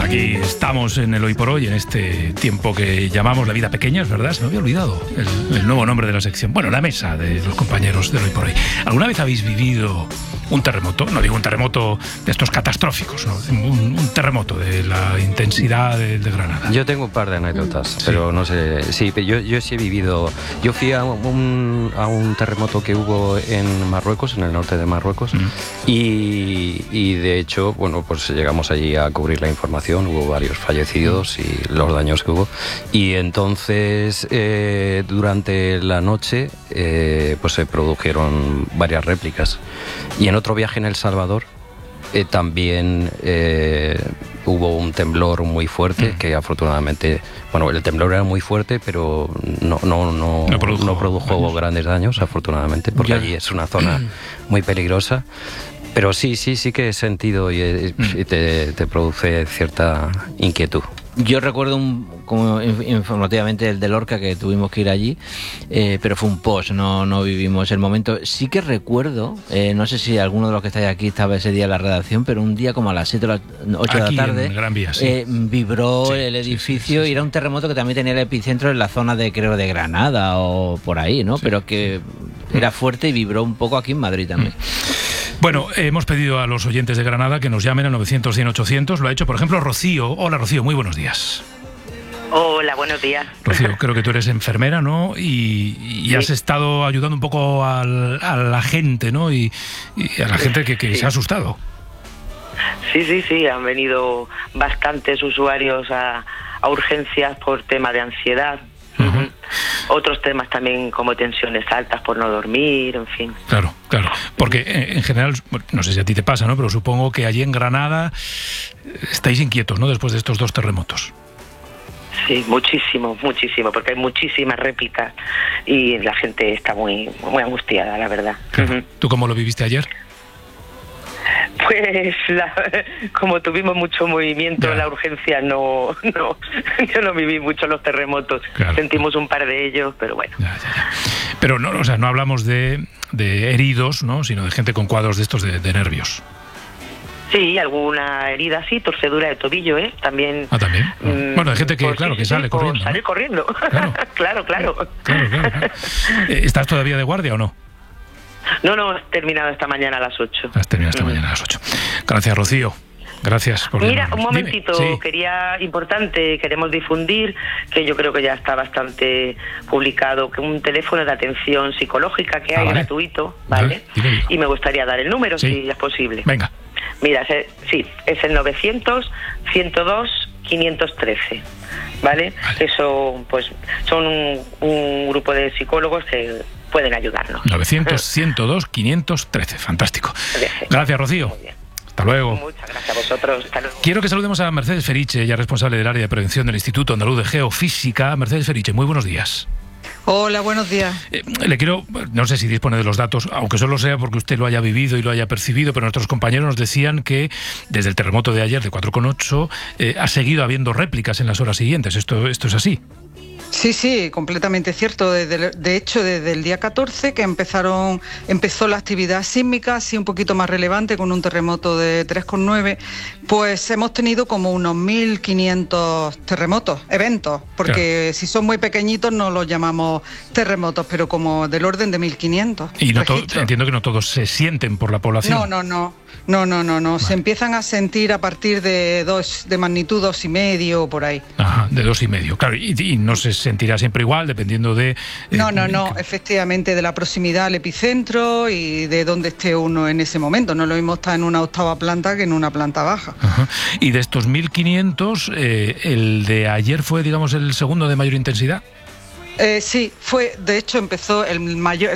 Aquí estamos en el Hoy por Hoy, en este tiempo que llamamos La Vida Pequeña, es verdad, se me había olvidado el nuevo nombre de la sección. Bueno, la mesa de los compañeros del Hoy por Hoy. ¿Alguna vez habéis vivido un terremoto? No digo un terremoto de estos catastróficos, ¿no? Un terremoto de la intensidad de Granada. Yo tengo un par de anécdotas, pero no sé. Sí, yo sí he vivido. Yo fui a un terremoto que hubo en Marruecos, en el norte de Marruecos, y de hecho, bueno, pues llegamos allí a cubrir la información. Hubo varios fallecidos y los daños que hubo. Y entonces, durante la noche, pues se produjeron varias réplicas. Y en otro viaje en El Salvador, también hubo un temblor muy fuerte que afortunadamente, bueno, el temblor era muy fuerte, pero no produjo grandes daños, afortunadamente, porque allí es una zona muy peligrosa. Pero sí que he sentido y te produce cierta inquietud. Yo recuerdo como informativamente el de Lorca, que tuvimos que ir allí, pero fue un post, no vivimos el momento. Sí que recuerdo, no sé si alguno de los que estáis aquí estaba ese día en la redacción, pero un día como a las 7 o las 8 de la tarde en Gran Vía, sí. Vibró el edificio y era un terremoto que también tenía el epicentro en la zona de Granada o por ahí, ¿no? Sí. Pero que era fuerte y vibró un poco aquí en Madrid también. Bueno, hemos pedido a los oyentes de Granada que nos llamen al 900-100-800. Lo ha hecho, por ejemplo, Rocío. Hola, Rocío, muy buenos días. Hola, buenos días. Rocío, creo que tú eres enfermera, ¿no? Y has estado ayudando un poco a la gente, ¿no? Y a la gente que se ha asustado. Sí, han venido bastantes usuarios a urgencias por tema de ansiedad. Uh-huh. Otros temas también como tensiones altas por no dormir, en fin. Claro, porque en general, no sé si a ti te pasa, ¿no? Pero supongo que allí en Granada estáis inquietos, ¿no? Después de estos dos terremotos. Sí, muchísimo, porque hay muchísimas réplicas y la gente está muy angustiada, la verdad. Claro. Uh-huh. ¿Tú cómo lo viviste ayer? Pues como tuvimos mucho movimiento en la urgencia, yo no viví mucho los terremotos. Claro. Sentimos un par de ellos, pero bueno. Ya. Pero no, o sea, no hablamos de heridos, ¿no? Sino de gente con cuadros de estos de nervios. Sí, alguna herida, sí, torcedura de tobillo, ¿eh? También. Ah, también. Bueno, hay gente que, claro, que sale corriendo. Salir corriendo. Claro. Claro. ¿Estás todavía de guardia o no? No, he terminado esta mañana a las 8. Has terminado esta mañana a las 8. Gracias, Rocío. Gracias por... Mira, un momentito, queremos difundir, que yo creo que ya está bastante publicado, que un teléfono de atención psicológica que hay gratuito, ¿vale? Dime. Y me gustaría dar el número, si es posible. Venga. Mira, es el 900-102-513, ¿vale? Eso, pues, son un grupo de psicólogos que pueden ayudarnos. 900-102-513, fantástico. Gracias, Rocío. Hasta luego. Muchas gracias a vosotros. Hasta luego. Quiero que saludemos a Mercedes Feriche, ella responsable del área de prevención del Instituto Andaluz de Geofísica. Mercedes Feriche, muy buenos días. Hola, buenos días. Le quiero, no sé si dispone de los datos, aunque solo sea porque usted lo haya vivido y lo haya percibido, pero nuestros compañeros nos decían que desde el terremoto de ayer de 4,8 ha seguido habiendo réplicas en las horas siguientes. ¿Esto es así? Sí, completamente cierto. De hecho, desde el día 14 que empezó la actividad sísmica, así un poquito más relevante, con un terremoto de 3,9, pues hemos tenido como unos 1.500 eventos, porque si son muy pequeñitos no los llamamos terremotos, pero como del orden de 1.500. Y entiendo que no todos se sienten por la población. No. Vale. Se empiezan a sentir a partir de magnitud 2,5 por ahí. Ajá, de 2,5. Claro, y no se sentirá siempre igual, dependiendo de... efectivamente, de la proximidad al epicentro y de dónde esté uno en ese momento. No lo mismo estar en una 8ª planta que en una planta baja. Ajá. Y de estos 1.500, el de ayer fue, digamos, el segundo de mayor intensidad. Sí, de hecho empezó el